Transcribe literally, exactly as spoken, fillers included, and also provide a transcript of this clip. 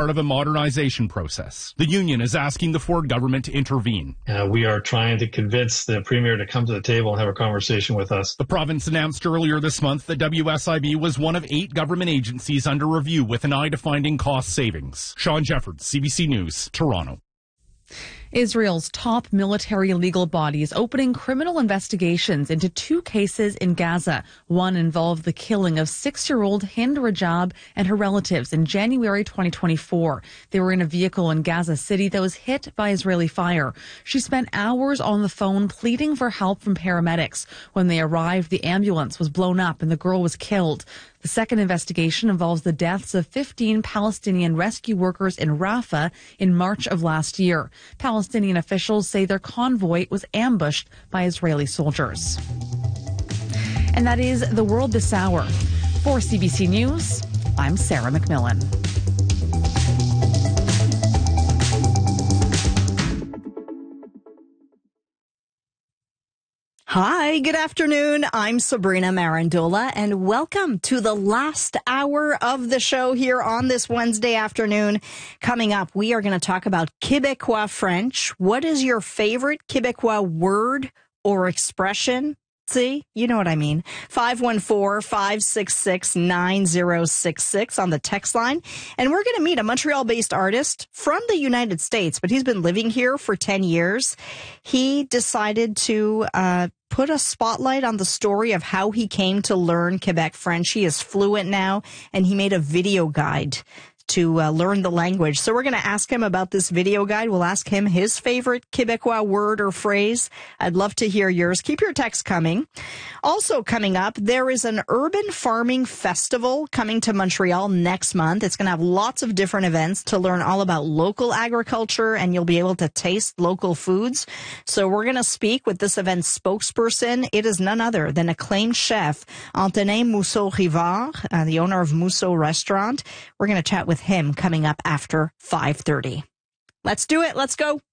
part of a modernization process. The union is asking the Ford government to intervene. Uh, we are trying to convince the Premier to come to the table and have a conversation with us. The province announced earlier this month that W S I B was one of eight government agencies under review with an eye to finding cost savings. Sean Jeffords, C B C News, Toronto. Israel's top military legal body is opening criminal investigations into two cases in Gaza. One involved the killing of six-year-old Hind Rajab and her relatives in January twenty twenty-four. They were in a vehicle in Gaza City that was hit by Israeli fire. She spent hours on the phone pleading for help from paramedics. When they arrived, the ambulance was blown up and the girl was killed. The second investigation involves the deaths of fifteen Palestinian rescue workers in Rafah in March of last year. Palestinian officials say their convoy was ambushed by Israeli soldiers. And that is the world this hour. For C B C News, I'm Sarah McMillan. Hi, good afternoon. I'm Sabrina Marandola, and welcome to the last hour of the show here on this Wednesday afternoon. Coming up, we are going to talk about Québécois French. What is your favorite Québécois word or expression? See, you know what I mean. five one four, five six six, nine zero six six on the text line. And we're going to meet a Montreal-based artist from the United States, but he's been living here for ten years. He decided to uh put a spotlight on the story of how he came to learn Quebec French. He is fluent now, and he made a video guide to uh, learn the language. So we're going to ask him about this video guide. We'll ask him his favorite Québécois word or phrase. I'd love to hear yours. Keep your texts coming. Also coming up, there is an urban farming festival coming to Montreal next month. It's going to have lots of different events to learn all about local agriculture, and you'll be able to taste local foods. So we're going to speak with this event's spokesperson. It is none other than acclaimed chef Antonin Mousseau-Rivard, uh, the owner of Mousseau Restaurant. We're going to chat with him coming up after five thirty. Let's do it. Let's go.